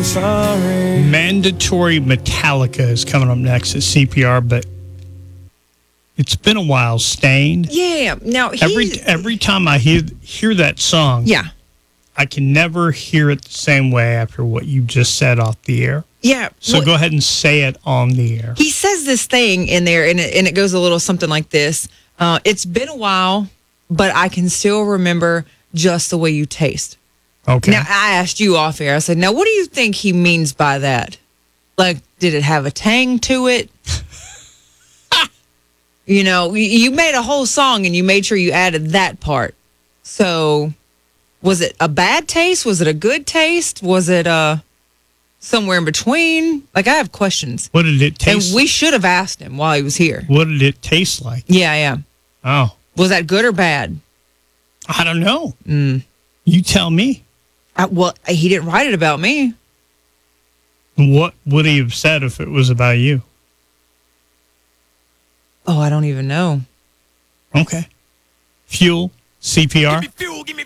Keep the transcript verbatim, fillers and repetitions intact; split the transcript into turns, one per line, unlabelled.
I'm sorry.
Mandatory Metallica is coming up next at C P R, but it's been a while. Stained.
Yeah. Now he,
Every every time I hear hear that song,
yeah,
I can never hear it the same way after what you just said off the air.
yeah.
So
well,
go ahead and say it on the air.
he says this thing in there, and it, and it goes a little something like this. Uh, it's been a while, but I can still remember just the way you taste.
Okay.
Now, I asked you off air. I said, now, what do you think he means by that? Like, did it have a tang to it? You know, y- you made a whole song and you made sure you added that part. So, was it a bad taste? Was it a good taste? Was it uh, somewhere in between? Like, I have questions.
What did it taste?
And we should have asked him while he was here.
What did it taste like?
Yeah, yeah.
Oh,
Was that good or bad?
I don't know.
Mm.
You tell me.
I, well, he didn't write it about me.
What would he have said if it was about you?
Oh, I don't even know.
Okay. Fuel, C P R.
Give me fuel, give me